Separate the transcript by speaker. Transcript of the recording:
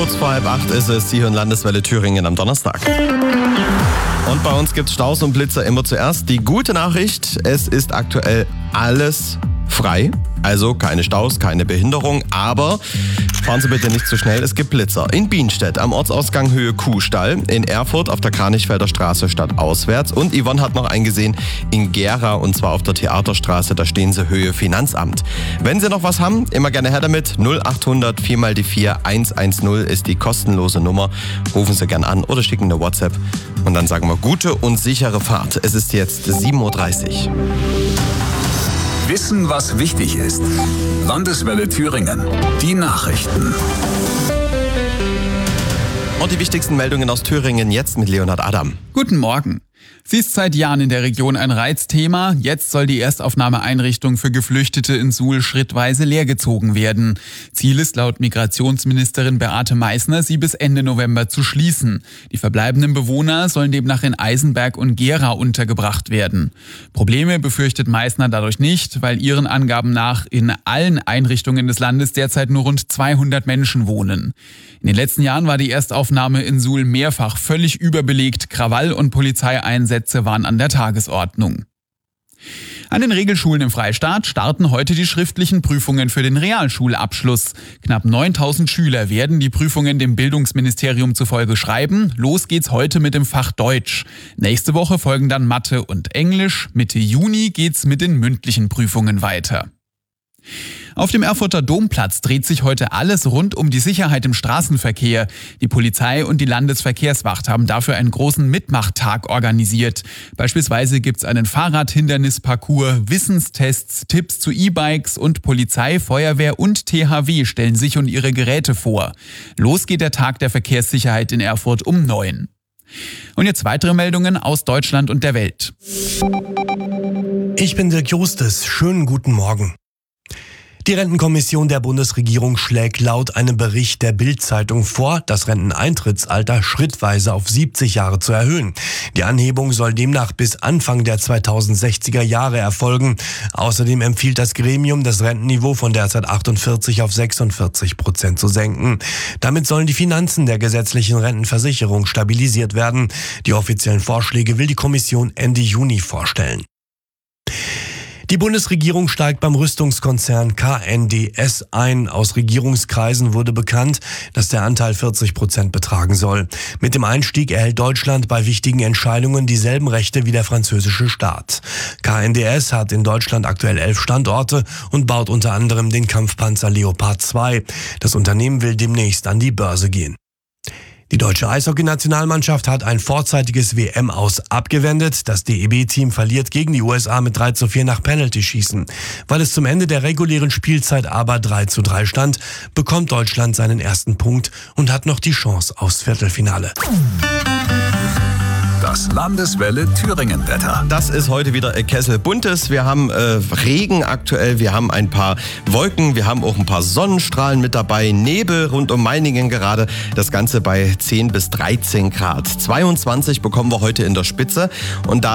Speaker 1: Kurz vor 7:30 ist es, Sie hören Landeswelle Thüringen am Donnerstag. Und bei uns gibt es Staus und Blitzer immer zuerst. Die gute Nachricht, es ist aktuell alles frei. Also keine Staus, keine Behinderung, aber fahren Sie bitte nicht zu schnell, es gibt Blitzer. In Bienstedt am Ortsausgang Höhe Kuhstall, in Erfurt auf der Kranichfelder Straße stadtauswärts und Yvonne hat noch einen gesehen in Gera und zwar auf der Theaterstraße, da stehen Sie Höhe Finanzamt. Wenn Sie noch was haben, immer gerne her damit. 0800 4x4 110 ist die kostenlose Nummer. Rufen Sie gern an oder schicken eine WhatsApp und dann sagen wir gute und sichere Fahrt. Es ist jetzt 7:30 Uhr.
Speaker 2: Wissen, was wichtig ist. Landeswelle Thüringen. Die Nachrichten.
Speaker 1: Und die wichtigsten Meldungen aus Thüringen jetzt mit Leonhard Adam.
Speaker 3: Guten Morgen. Sie ist seit Jahren in der Region ein Reizthema. Jetzt soll die Erstaufnahmeeinrichtung für Geflüchtete in Suhl schrittweise leergezogen werden. Ziel ist laut Migrationsministerin Beate Meißner, sie bis Ende November zu schließen. Die verbleibenden Bewohner sollen demnach in Eisenberg und Gera untergebracht werden. Probleme befürchtet Meißner dadurch nicht, weil ihren Angaben nach in allen Einrichtungen des Landes derzeit nur rund 200 Menschen wohnen. In den letzten Jahren war die Erstaufnahme in Suhl mehrfach völlig überbelegt. Krawall und Polizeieinsätze waren an der Tagesordnung. An den Regelschulen im Freistaat starten heute die schriftlichen Prüfungen für den Realschulabschluss. Knapp 9000 Schüler werden die Prüfungen dem Bildungsministerium zufolge schreiben. Los geht's heute mit dem Fach Deutsch. Nächste Woche folgen dann Mathe und Englisch. Mitte Juni geht's mit den mündlichen Prüfungen weiter. Auf dem Erfurter Domplatz dreht sich heute alles rund um die Sicherheit im Straßenverkehr. Die Polizei und die Landesverkehrswacht haben dafür einen großen Mitmachtag organisiert. Beispielsweise gibt's einen Fahrradhindernisparcours, Wissenstests, Tipps zu E-Bikes und Polizei, Feuerwehr und THW stellen sich und ihre Geräte vor. Los geht der Tag der Verkehrssicherheit in Erfurt um 9. Und jetzt weitere Meldungen aus Deutschland und der Welt.
Speaker 4: Ich bin Dirk Justes. Schönen guten Morgen. Die Rentenkommission der Bundesregierung schlägt laut einem Bericht der Bild-Zeitung vor, das Renteneintrittsalter schrittweise auf 70 Jahre zu erhöhen. Die Anhebung soll demnach bis Anfang der 2060er Jahre erfolgen. Außerdem empfiehlt das Gremium, das Rentenniveau von derzeit 48 auf 46% zu senken. Damit sollen die Finanzen der gesetzlichen Rentenversicherung stabilisiert werden. Die offiziellen Vorschläge will die Kommission Ende Juni vorstellen. Die Bundesregierung steigt beim Rüstungskonzern KNDS ein. Aus Regierungskreisen wurde bekannt, dass der Anteil 40% betragen soll. Mit dem Einstieg erhält Deutschland bei wichtigen Entscheidungen dieselben Rechte wie der französische Staat. KNDS hat in Deutschland aktuell 11 Standorte und baut unter anderem den Kampfpanzer Leopard 2. Das Unternehmen will demnächst an die Börse gehen. Die deutsche Eishockey-Nationalmannschaft hat ein vorzeitiges WM-Aus abgewendet. Das DEB-Team verliert gegen die USA mit 3:4 nach Penalty-Schießen. Weil es zum Ende der regulären Spielzeit aber 3:3 stand, bekommt Deutschland seinen ersten Punkt und hat noch die Chance aufs Viertelfinale.
Speaker 2: Das Landeswelle Thüringen-Wetter.
Speaker 1: Das ist heute wieder Kessel Buntes. Wir haben Regen aktuell, wir haben ein paar Wolken, wir haben auch ein paar Sonnenstrahlen mit dabei, Nebel rund um Meiningen gerade. Das Ganze bei 10 bis 13 Grad. 22 bekommen wir heute in der Spitze und da